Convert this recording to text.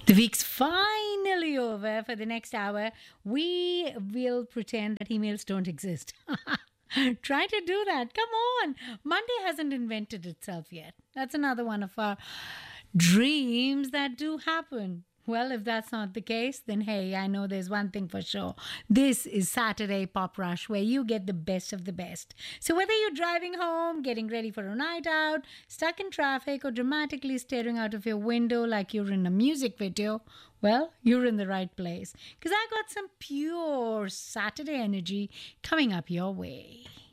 The week's finally over. For the next hour, we will pretend that emails don't exist. Try to do that. Come on. Monday hasn't invented itself yet. That's another one of our dreams that do happen. Well, if that's not the case, then hey, I know there's one thing for sure. This is Saturday Pop Rush, where you get the best of the best. So, whether you're driving home, getting ready for a night out, stuck in traffic, or dramatically staring out of your window like you're in a music video, well, you're in the right place. Because I got some pure Saturday energy coming up your way.